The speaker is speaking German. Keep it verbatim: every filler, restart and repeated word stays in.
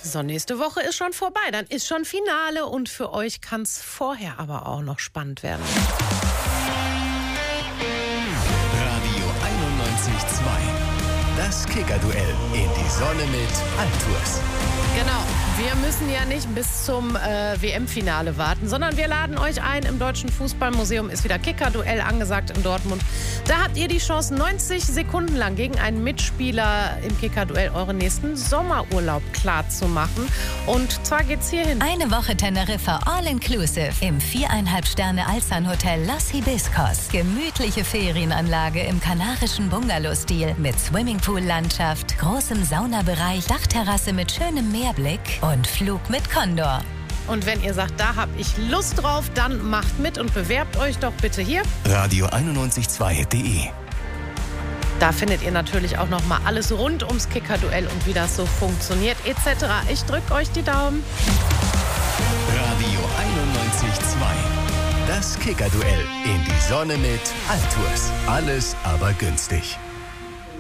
So, nächste Woche ist schon vorbei, dann ist schon Finale und für euch kann es vorher aber auch noch spannend werden. Radio einundneunzig Komma zwei. Das Kicker-Duell in die Sonne mit Altours. Genau, wir müssen ja nicht bis zum äh, W M-Finale warten, sondern wir laden euch ein. Im Deutschen Fußballmuseum ist wieder Kicker-Duell angesagt in Dortmund. Da habt ihr die Chance, neunzig Sekunden lang gegen einen Mitspieler im Kicker-Duell euren nächsten Sommerurlaub klar zu machen. Und zwar geht's hierhin. Eine Woche Teneriffa All-Inclusive im viereinhalb Sterne Alzan-Hotel Los Hibiscos. Gemütliche Ferienanlage im kanarischen Bungalow-Stil mit Swimmingpool-Landschaft, großem Saunabereich, Dachterrasse mit schönem Meerblick und Flug mit Condor. Und wenn ihr sagt, da hab ich Lust drauf, dann macht mit und bewerbt euch doch bitte hier. Radio einundneunzig Komma zwei punkt de. Da findet ihr natürlich auch noch mal alles rund ums Kicker-Duell und wie das so funktioniert et cetera. Ich drücke euch die Daumen. Radio einundneunzig Komma zwei. Das Kicker-Duell in die Sonne mit Altours. Alles aber günstig.